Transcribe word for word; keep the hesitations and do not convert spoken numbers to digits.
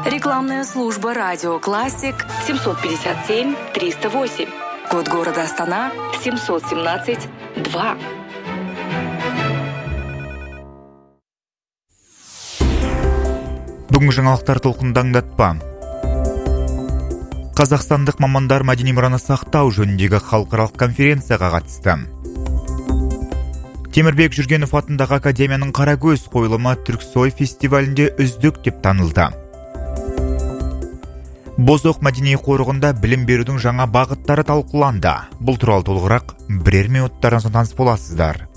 Рекламная служба «Радио Классик» семьсот пятьдесят семь триста восемь. Код города Астана семьсот семнадцать два. Бүгінгі жаңалықтар толқынында аңдатпа. Қазақстандық мамандар мәдени мұраны сақтау жөніндегі халықаралық конференцияға қатысты. Темірбек Жүргенов атындағы академияның Қарагөз қойылымы Түрксой фестивалінде үздік деп танылды. Бозоқ мәдени қорығында білім берудің жаңа бағыттары талқыланды. Бұл туралы толығырақ бірер минуттардан соң таныс боласыздар.